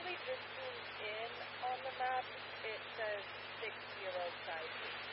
actually just zoomed in on the map. It says 60 sizes.